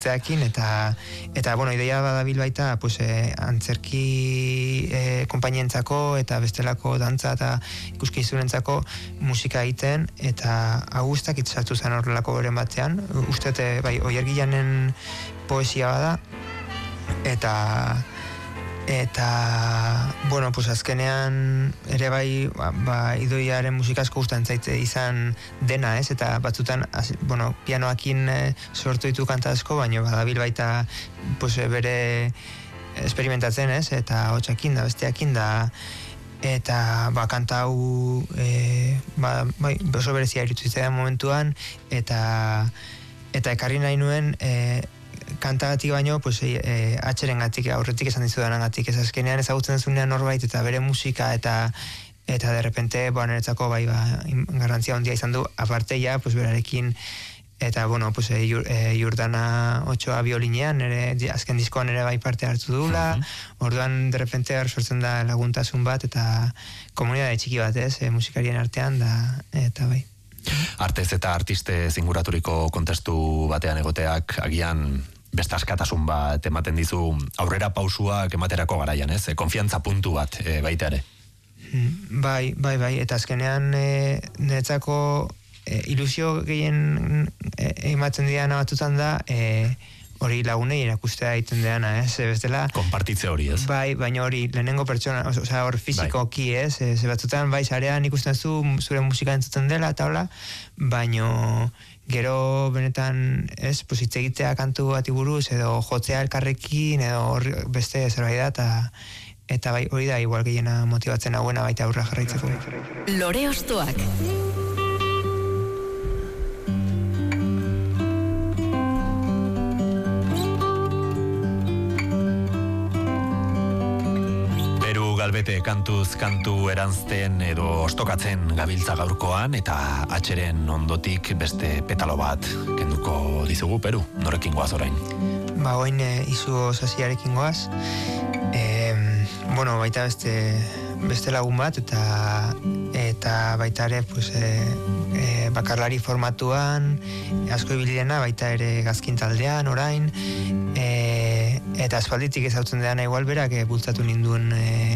eta bueno, ideia badabil baita pues, antzerki konpainientzako eta bestelako dantza eta ikuskizunentzako musika egiten, eta agustak itzartu zen horrelako beren batzean, uste bai, Oiergilanen poesia bada, eta bueno, pues azkenean ere bai, Idoiaren musika asko gustatzen zaite izan dena, ez? Eta batzutan, bueno, pianoakin sortu ditu kanta asko, baina badabil baita pues, bere experimentatzen, ez? Eta hotxakin da, besteakin da, eta kanta hau bai, oso berezia irutu zitzaidan momentuan, eta ekarri nahi nuen kantagatik baino, pues, atxerengatik, aurretik esan dizudanagatik, ez azkenean ezagutzen zunean norbait eta bere musika eta de repente, niretzako bai, garrantzia handia izan du, aparte ja, pues, berarekin, eta bueno, pues, Jordana Ochoa biolinean, azken diskoan ere bai parte hartu dula, orduan de repente sortzen da laguntasun bat, eta komunidade txiki bat, ez, musikarien artean, eta bai. Artez eta artiste zinguraturiko kontestu batean egoteak agian beste askatasun bat ematen dizu aurrera pausuak ematerako garaian, ez? Konfiantza puntu bat baita ere. Bai, eta azkenean niretzako ilusio gehien ematen diana batutan da hori lagunei erakustea egiten deana, ez? Bestela konpartitze hori, ez? Bai, baina hori lehenengo pertsona, osea hor fizikoki, ez? Ze batzutan bai sarean ikusten zu zure musika entzuten dela eta hola, baino gero benetan, ez, pues hitz egitea kantu bati buruz edo jotzea elkarrekin edo beste zerbait da, eta bai, hori da igual gehiena motibatzen hauena baita aurra jarraitzeko. Lore Ostoak. Galbete kantuz kantu eranzten edo ostokatzen gabiltza gaurkoan, eta atxeren ondotik beste petalo bat kenduko dizugu, Peru. Norekin goaz orain? Oin izu sasiarekin goaz. Bueno, baita beste lagun bat, eta baita ere pues, bakarlari formatuan, asko ibilidena, baita ere gazkin taldean orain, eta aspalditik ezautzen dena igual berak bultzatu ninduen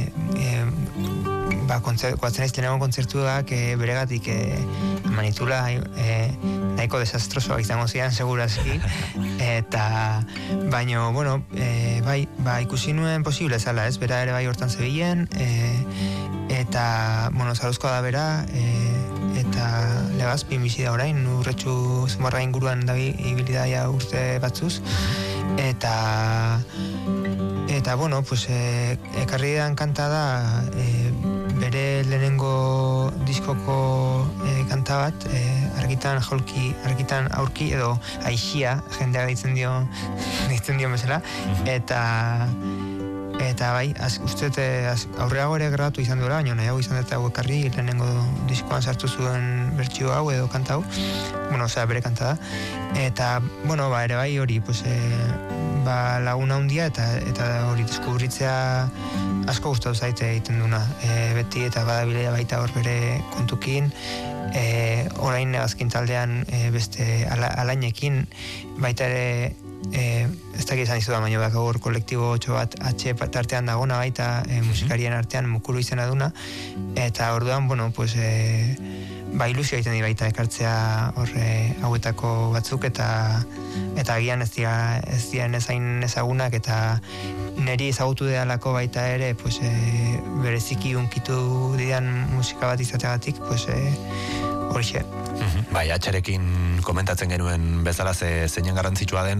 koatzen aizten egon kontzertuak beregatik manitula nahiko desastrosoak izango zidan segurazki, eta baino, bueno, bai, ikusi nuen posible zala, ez, bera ere bai hortan zebilen, eta, bueno, zaruzkoa da bera, eta Legazpin bizi da orain, Urretxu Zumarra inguruan da ibilidaia urte batzuz, eta bueno, pues ekarri dan kanta da bere lehenengo diskoko kanta bat, argitan aurki edo aixia, jendea deitzen dio bezala, eta bai, uste aurreago ere grabatu izan duela, baina nahiago izan dut hau ekarri lehenengo diskoan sartu zuen bertsio hau edo kanta hau, bueno, osea, bere kanta da, eta, bueno, ere bai hori, pues, laguna handia eta hori deskubritzea asko gustatu zaite egiten duna, beti eta badabilea baita hor bere kontukin, orain Legazkin taldean beste alainekin, baita ere ez dakit izan izudan, baina hor kolektibo 8 bat atxe tartean dagona baita musikarien artean Mukuru izena duna, eta orduan, bueno, pues ilusio egiten di baita ekartzea horre hauetako batzuk, eta agian ez dian ezain ezagunak, eta niri ezagutu dedalako baita ere, pues, bereziki unkitu didan musika bat izateagatik, pues, horixe. Bai, atxerekin komentatzen genuen bezala zeinen garrantzitsua den,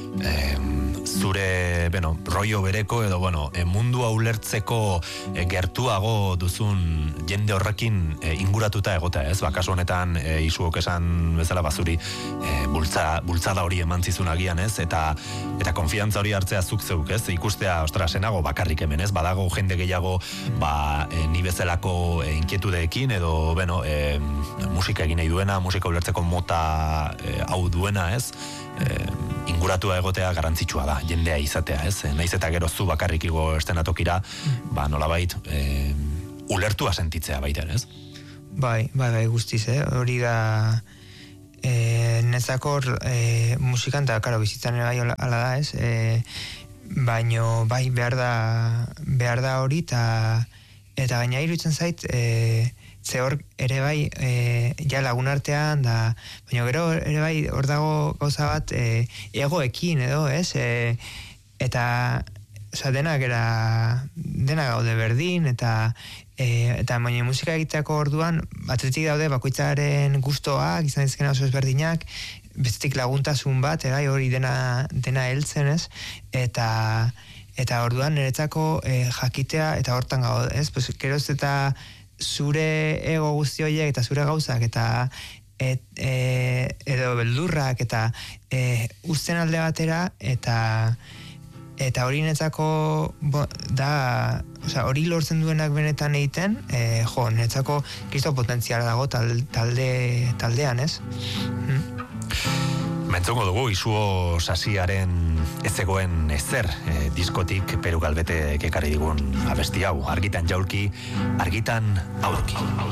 zure, rollo bereko edo, mundua ulertzeko gertuago duzun jende horrekin inguratuta egota, ez? Kasu honetan, isuok esan bezala bazuri bultzada hori eman zizun agian, ez? Eta konfiantza hori hartzea zuk zeuk, ez? Ikustea, senago bakarrik hemen, ez? Badago jende gehiago, ni bezalako inkietudeekin edo, musika egin nahi duena, musika ulertzeko mota hau duena, ez? Inguratua egotea garrantzitsua da, jendea izatea, ez? Naiz eta gero zu bakarrik igo estenatokira, nolabait ulertua sentitzea baita, ez? Bai, guztiz, hori da netzako musikan, eta karo, bizitzan ere bai ala da, ez? Baino, bai, behar da hori, eta gaina iruditzen zait, ze hor ere bai, ja lagun artean, baina gero ere bai, hor dago gauza bat, egoekin edo, ez? Eta, oza, dena gaude berdin, eta baina musika egiteako orduan, atletik daude bakoitzaren gustoak, izan dizkena oso ezberdinak, bestetik laguntasun bat, hori dena heltzen, ez? Eta orduan niretzako jakitea, eta hortan gaude, ez? Pues, geroz eta zure ego guzti horiek, eta zure gauzak, edo beldurrak, eta uzten alde batera, eta hori netzako da, oza, hori lortzen duenak benetan egiten, netzako kristo potentziala dago taldean, ez? Mentzongo dugu, Izuo Sasiaren ez zegoen ezer diskotik Peru Galbete ekarri digun abesti hau. Argitan jaulki, argitan aurki.